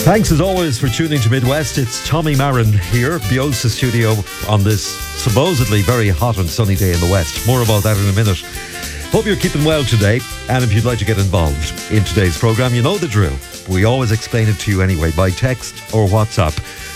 Thanks as always for tuning to Midwest. It's Tommy Marin here, Biosa Studio, on this supposedly very hot and sunny day in the West. More about that in a minute. Hope you're keeping well today, and if you'd like to get involved in today's programme, you know the drill. We always explain it to you anyway, by text or WhatsApp.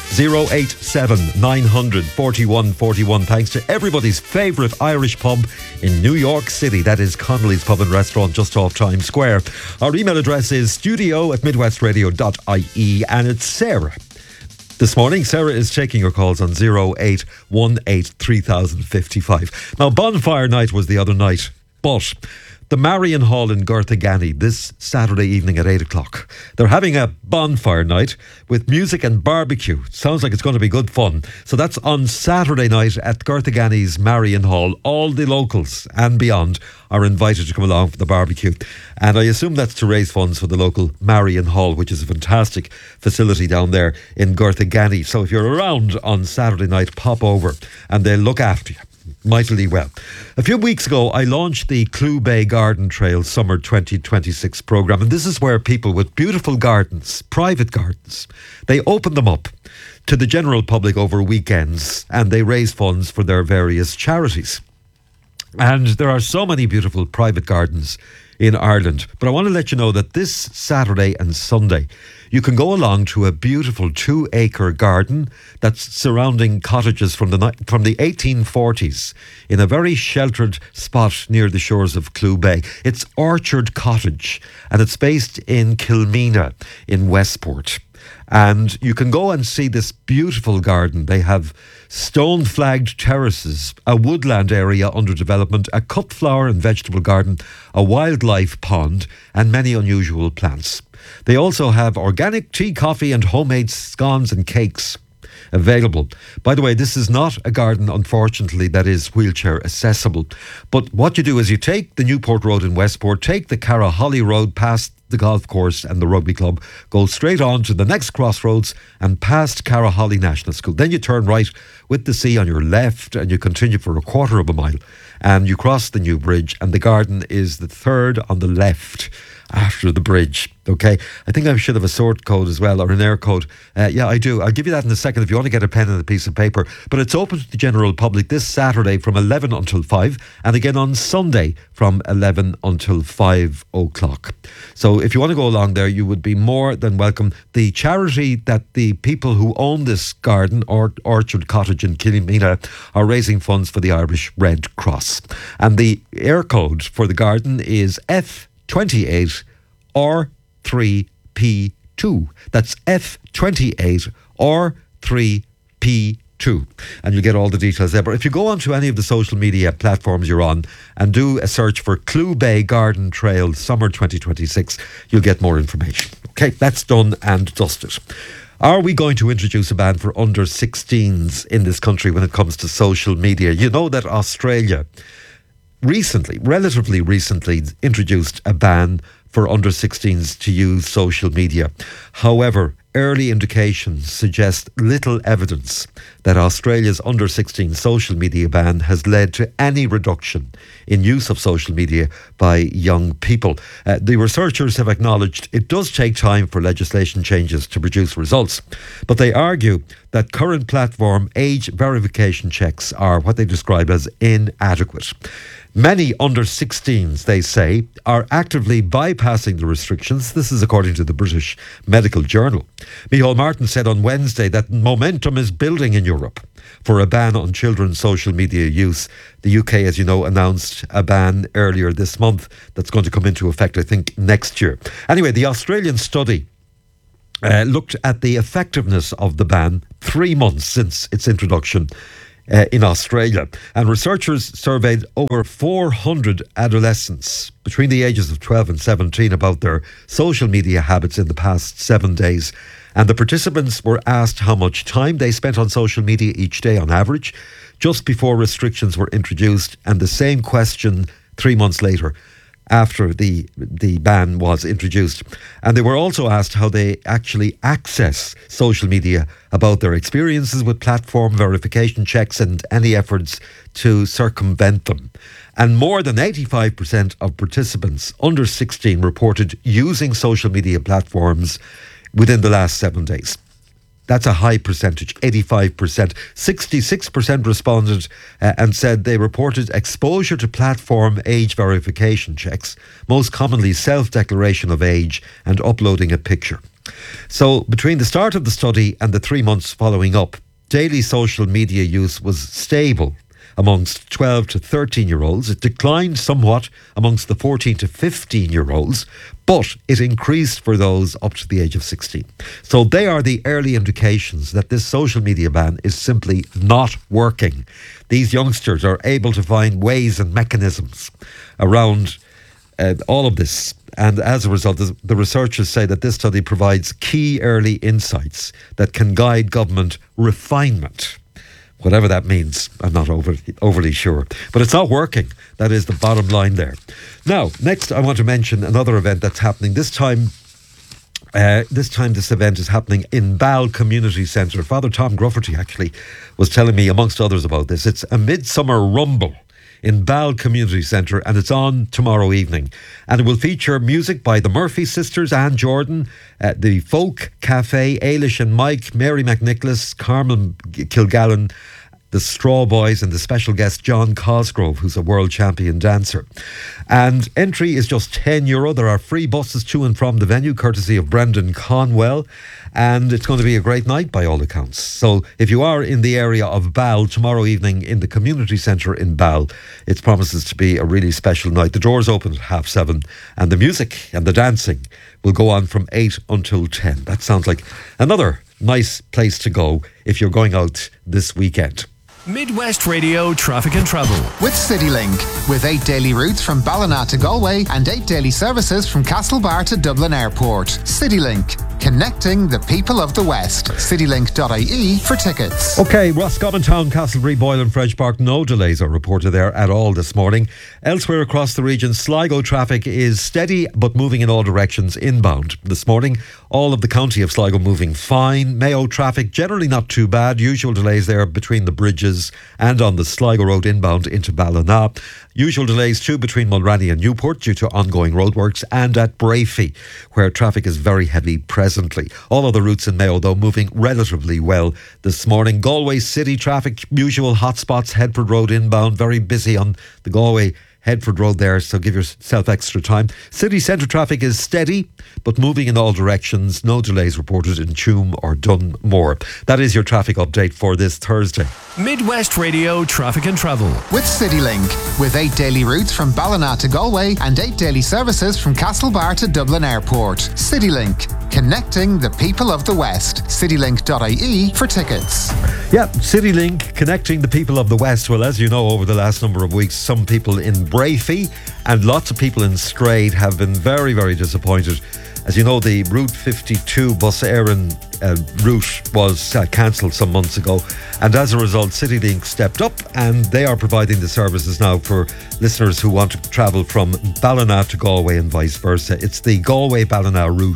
087 900 41 41. Thanks to everybody's favourite Irish pub in New York City. That is Connolly's Pub and Restaurant just off Times Square. Our email address is studio@midwestradio.ie, and it's Sarah. This morning, Sarah is taking your calls on 0818 3055. Now, Bonfire Night was the other night, but the Marion Hall in Garthagani this Saturday evening at 8 o'clock. They're having a bonfire night with music and barbecue. Sounds like it's going to be good fun. So that's on Saturday night at Garthagani's Marion Hall. All the locals and beyond are invited to come along for the barbecue. And I assume that's to raise funds for the local Marion Hall, which is a fantastic facility down there in Garthagani. So if you're around on Saturday night, pop over and they'll look after you mightily well. A few weeks ago, I launched the Clew Bay Garden Trail Summer 2026 programme, and this is where people with beautiful gardens, private gardens, they open them up to the general public over weekends, and they raise funds for their various charities. And there are so many beautiful private gardens in Ireland, but I want to let you know that this Saturday and Sunday you can go along to a beautiful 2-acre garden that's surrounding cottages from the 1840s in a very sheltered spot near the shores of Clew Bay. It's Orchard Cottage, and it's based in Kilmena in Westport. And you can go and see this beautiful garden. They have stone-flagged terraces, a woodland area under development, a cut flower and vegetable garden, a wildlife pond, and many unusual plants. They also have organic tea, coffee, and homemade scones and cakes available. By the way, this is not a garden, unfortunately, that is wheelchair accessible. But what you do is you take the Newport Road in Westport, take the Caraholly Road past the golf course and the rugby club, go straight on to the next crossroads and past Caraholly National School. Then you turn right with the sea on your left and you continue for a quarter of a mile and you cross the new bridge, and the garden is the third on the left after the bridge. Okay, I think I should have a sort code as well, or an air code. Yeah, I do. I'll give you that in a second if you want to get a pen and a piece of paper. But it's open to the general public this Saturday from 11 until 5, and again on Sunday from 11 until 5 o'clock. So if you want to go along there, you would be more than welcome. The charity that the people who own this garden, or Orchard Cottage in Kilmena, are raising funds for the Irish Red Cross. And the air code for the garden is F28 or 3P2. That's F28 or 3P2. And you'll get all the details there. But if you go onto any of the social media platforms you're on and do a search for Clew Bay Garden Trail Summer 2026, you'll get more information. Okay, that's done and dusted. Are we going to introduce a ban for under 16s in this country when it comes to social media? You know that Australia relatively recently, introduced a ban for under 16s to use social media. However, early indications suggest little evidence that Australia's under 16 social media ban has led to any reduction in use of social media by young people. The researchers have acknowledged it does take time for legislation changes to produce results, but they argue that current platform age verification checks are what they describe as inadequate. Many under 16s, they say, are actively bypassing the restrictions. This is according to the British Medical Journal. Micheál Martin said on Wednesday that momentum is building in Europe for a ban on children's social media use. The UK, as you know, announced a ban earlier this month that's going to come into effect, I think, next year. Anyway, the Australian study looked at the effectiveness of the ban 3 months since its introduction in Australia, and researchers surveyed over 400 adolescents between the ages of 12 and 17 about their social media habits in the past 7 days, and the participants were asked how much time they spent on social media each day on average just before restrictions were introduced, and the same question 3 months later after the ban was introduced. And they were also asked how they actually access social media, about their experiences with platform verification checks and any efforts to circumvent them. And more than 85% of participants under 16 reported using social media platforms within the last 7 days. That's a high percentage, 85%. 66% responded and said they reported exposure to platform age verification checks, most commonly self-declaration of age and uploading a picture. So between the start of the study and the 3 months following up, daily social media use was stable amongst 12 to 13-year-olds. It declined somewhat amongst the 14 to 15-year-olds, but it increased for those up to the age of 16. So they are the early indications that this social media ban is simply not working. These youngsters are able to find ways and mechanisms around all of this. And as a result, the researchers say that this study provides key early insights that can guide government refinement. Whatever that means, I'm not overly sure. But it's not working. That is the bottom line there. Now, next I want to mention another event that's happening. This time this event is happening in Ball Community Centre. Father Tom Grufferty actually was telling me, amongst others, about this. It's a Midsummer Rumble in Ball Community Centre, and it's on tomorrow evening. And it will feature music by the Murphy Sisters, Anne Jordan, the Folk Cafe, Ailish and Mike, Mary McNicholas, Carmen Kilgallen, the Straw Boys, and the special guest John Cosgrove, who's a world champion dancer. And entry is just €10. There are free buses to and from the venue, courtesy of Brendan Conwell. And it's going to be a great night by all accounts. So if you are in the area of Ball tomorrow evening in the community centre in Ball, it promises to be a really special night. The doors open at 7:30 and the music and the dancing will go on from 8 until 10. That sounds like another nice place to go if you're going out this weekend. Midwest Radio Traffic and Travel with CityLink, with 8 daily routes from Ballina to Galway and 8 daily services from Castlebar to Dublin Airport. CityLink, connecting the people of the West. Citylink.ie for tickets. OK, Roscommon Town, Castlebree, Boyle and French Park, no delays are reported there at all this morning. Elsewhere across the region, Sligo traffic is steady but moving in all directions inbound this morning. All of the county of Sligo moving fine. Mayo traffic generally not too bad. Usual delays there between the bridges and on the Sligo Road inbound into Ballina. Usual delays too between Mulranny and Newport due to ongoing roadworks, and at Brafey, where traffic is very heavy presently. All other routes in Mayo, though, moving relatively well this morning. Galway City traffic, usual hotspots, Headford Road inbound, very busy on the Galway Headford Road there, so give yourself extra time. City centre traffic is steady, but moving in all directions. No delays reported in Tuam or Dunmore. That is your traffic update for this Thursday. Midwest Radio Traffic and Travel with CityLink, with 8 daily routes from Ballina to Galway and 8 daily services from Castlebar to Dublin Airport. CityLink, connecting the people of the West. Citylink.ie for tickets. Yeah, CityLink, connecting the people of the West. Well, as you know, over the last number of weeks, some people in Brafey and lots of people in Strade have been very, very disappointed. As you know, the Route 52 Bus Éireann route was cancelled some months ago, and as a result CityLink stepped up and they are providing the services now for listeners who want to travel from Ballina to Galway and vice versa. It's the Galway-Ballina route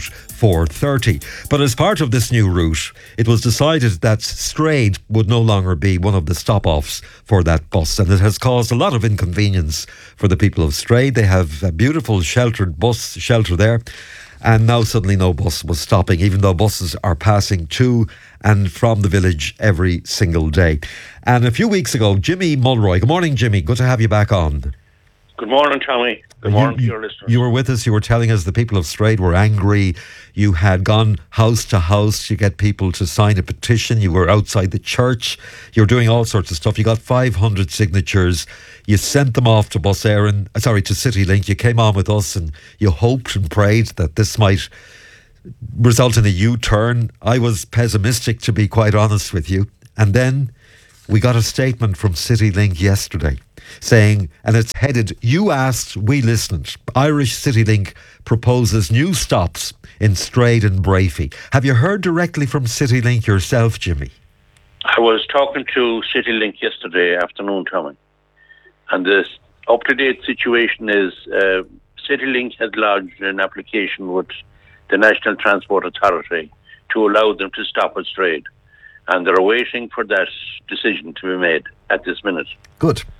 430. But as part of this new route, it was decided that Strade would no longer be one of the stop-offs for that bus, and it has caused a lot of inconvenience for the people of Strade. They have a beautiful sheltered bus shelter there, and now suddenly no bus was stopping, even though buses are passing to and from the village every single day. And a few weeks ago, Jimmy Mulroy. Good morning, Jimmy. Good to have you back on. Good morning, Tommy. Good morning to your listeners. You were with us. You were telling us the people of Strade were angry. You had gone house to house to get people to sign a petition. You were outside the church. You were doing all sorts of stuff. You got 500 signatures. You sent them off to to CityLink. You came on with us and you hoped and prayed that this might result in a U-turn. I was pessimistic, to be quite honest with you. And then we got a statement from CityLink yesterday saying, and it's headed, "You asked, we listened. Irish CityLink proposes new stops in Strade and Brafey." Have you heard directly from CityLink yourself, Jimmy? I was talking to CityLink yesterday afternoon, Tommy, and the up-to-date situation is CityLink has lodged an application with the National Transport Authority to allow them to stop at Strade, and they're waiting for that decision to be made at this minute. Good.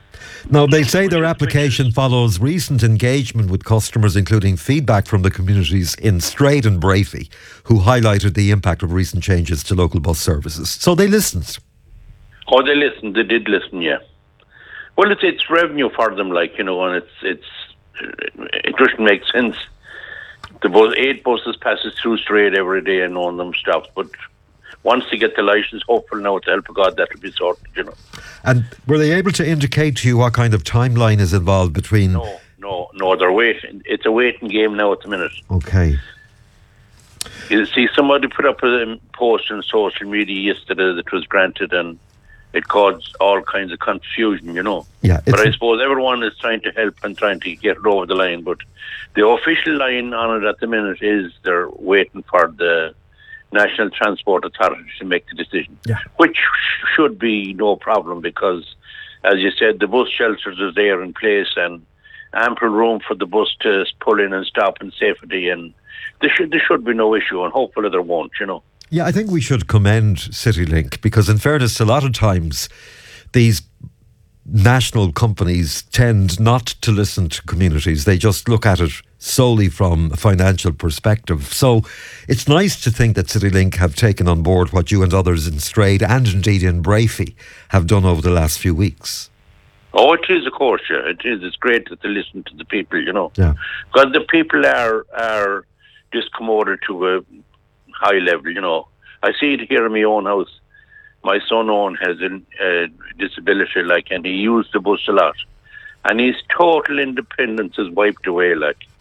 Now, they say their application follows recent engagement with customers, including feedback from the communities in Straight and Brafey, who highlighted the impact of recent changes to local bus services. So they listened. Oh, they listened. They did listen, yeah. Well, it's revenue for them, and it doesn't make sense. The 8 buses passes through Straight every day and none of them stops, but once they get the licence, hopefully now, with the help of God, that'll be sorted, And were they able to indicate to you what kind of timeline is involved between... No, they're waiting. It's a waiting game now at the minute. Okay. You see, somebody put up a post on social media yesterday that was granted, and it caused all kinds of confusion, Yeah, but I suppose everyone is trying to help and trying to get it over the line, but the official line on it at the minute is they're waiting for the National Transport Authority to make the decision, which should be no problem because, as you said, the bus shelters are there in place and ample room for the bus to pull in and stop in safety, and there should be no issue, and hopefully there won't, Yeah, I think we should commend CityLink because, in fairness, a lot of times these national companies tend not to listen to communities. They just look at it solely from a financial perspective. So it's nice to think that CityLink have taken on board what you and others in Straight and indeed in Brafey have done over the last few weeks. Oh, it is, of course, yeah. It is. It's great that they listen to the people, Yeah. Because the people are discommoded to a high level, I see it here in my own house. My son Owen has a disability, and he used the bus a lot. And his total independence is wiped away,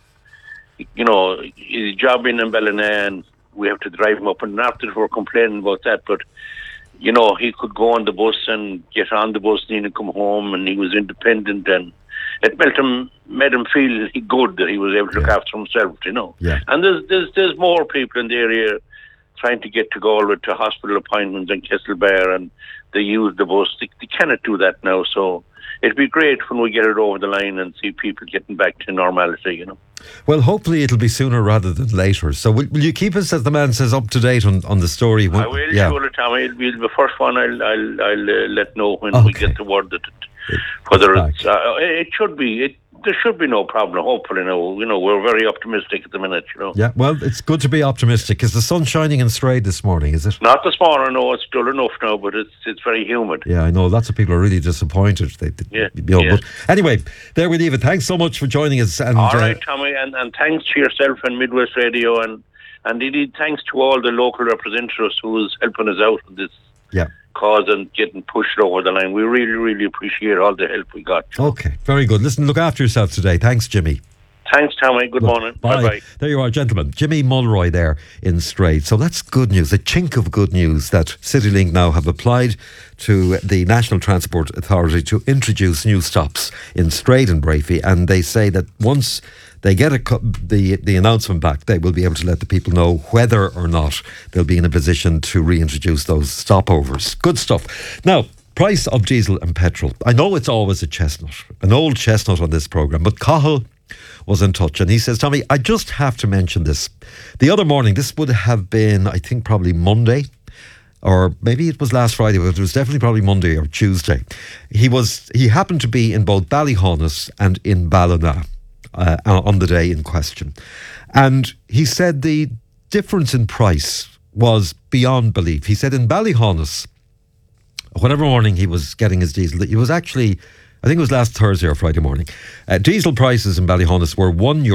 He's jobbing in Ballina and we have to drive him up, and not that we're complaining about that, but, he could go on the bus and get on the bus and he'd come home, and he was independent, and it made him feel good that he was able to look after himself, Yeah. And there's more people in the area trying to get to Galway to hospital appointments in Kesselbear, and they use the bus. They cannot do that now, so it'd be great when we get it over the line and see people getting back to normality, Well, hopefully it'll be sooner rather than later. So will you keep us, as the man says, up to date on the story? I will, surely, Tommy. It'll be the first one I'll let know when we get the word that whether it's... it should be... There should be no problem. Hopefully, we're very optimistic at the minute. Yeah, well, it's good to be optimistic. Is the sun shining in Straight this morning? Is it? Not this morning. No, it's dull enough now, but it's very humid. Yeah, I know. Lots of people are really disappointed. But anyway, there we leave it. Thanks so much for joining us. And, all right, Tommy, and thanks to yourself and Midwest Radio, and indeed thanks to all the local representatives who is helping us out in this. Yeah. Cause and getting pushed over the line. We really, really appreciate all the help we got. Okay, very good. Listen, look after yourself today. Thanks, Jimmy. Thanks, Tommy. Good morning. Bye-bye. There you are, gentlemen. Jimmy Mulroy there in Straight. So that's good news, a chink of good news that CityLink now have applied to the National Transport Authority to introduce new stops in Straight and Brafey, and they say that once they get the announcement back, they will be able to let the people know whether or not they'll be in a position to reintroduce those stopovers. Good stuff. Now, price of diesel and petrol. I know it's always a chestnut, an old chestnut on this programme, but Cahill was in touch and he says, Tommy, I just have to mention this. The other morning, this would have been, I think, probably Monday, or maybe it was last Friday, but it was definitely probably Monday or Tuesday. He happened to be in both Ballyhonus and in Ballina on the day in question. And he said the difference in price was beyond belief. He said in Ballyhonus, whatever morning he was getting his diesel, it was actually, I think it was last Thursday or Friday morning, diesel prices in Ballyhonus were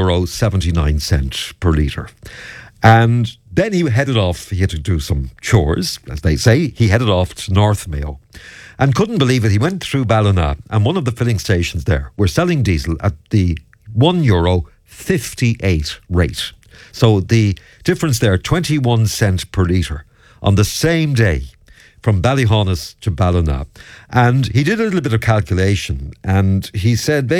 €1.79 per litre. And then he headed off, he had to do some chores, as they say. He headed off to North Mayo and couldn't believe it. He went through Ballina and one of the filling stations there were selling diesel at the €1.58 rate. So the difference there, 21 cents per litre on the same day from Ballyhonus to Ballina. And he did a little bit of calculation and he said